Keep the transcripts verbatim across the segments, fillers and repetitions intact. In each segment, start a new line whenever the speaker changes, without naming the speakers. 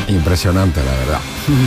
Impresionante, la verdad.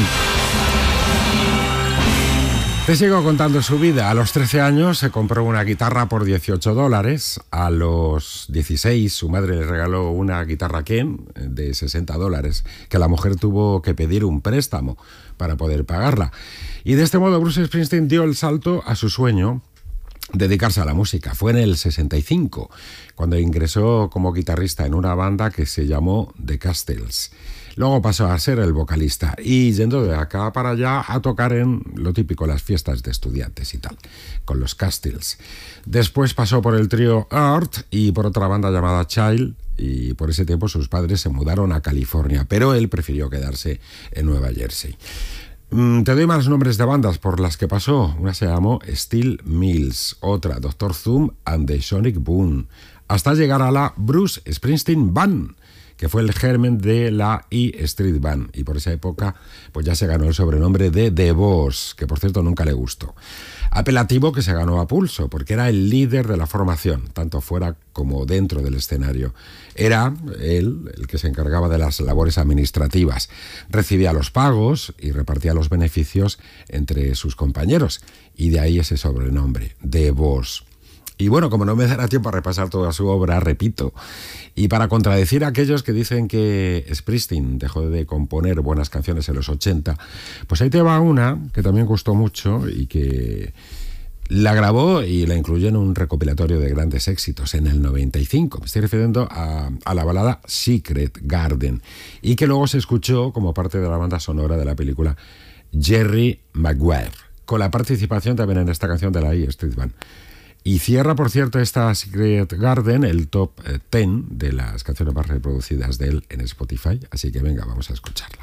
Te sigo contando su vida. A los trece años se compró una guitarra por dieciocho dólares. A los dieciséis su madre le regaló una guitarra Ken de sesenta dólares, que la mujer tuvo que pedir un préstamo para poder pagarla. Y de este modo Bruce Springsteen dio el salto a su sueño, dedicarse a la música. Fue en el sesenta y cinco, cuando ingresó como guitarrista en una banda que se llamó The Castells. Luego pasó a ser el vocalista y yendo de acá para allá a tocar en lo típico, las fiestas de estudiantes y tal, con los Castells. Después pasó por el trío Earth y por otra banda llamada Child, y por ese tiempo sus padres se mudaron a California, pero él prefirió quedarse en Nueva Jersey. Te doy más nombres de bandas por las que pasó. Una se llamó Steel Mills, otra doctor Zoom and the Sonic Boom, hasta llegar a la Bruce Springsteen Band, que fue el germen de la E Street Band, y por esa época pues ya se ganó el sobrenombre de The Boss, que por cierto nunca le gustó. Apelativo que se ganó a pulso, porque era el líder de la formación, tanto fuera como dentro del escenario. Era él el que se encargaba de las labores administrativas, recibía los pagos y repartía los beneficios entre sus compañeros, y de ahí ese sobrenombre, The Boss. Y bueno, como no me dará tiempo a repasar toda su obra, repito, y para contradecir a aquellos que dicen que Springsteen dejó de componer buenas canciones en los ochenta, pues ahí te va una que también gustó mucho y que la grabó y la incluyó en un recopilatorio de grandes éxitos en el noventa y cinco. Me estoy refiriendo a, a la balada Secret Garden, y que luego se escuchó como parte de la banda sonora de la película Jerry Maguire, con la participación también en esta canción de la E Street Band. Y cierra, por cierto, esta Secret Garden el top diez de las canciones más reproducidas de él en Spotify. Así que venga, vamos a escucharla.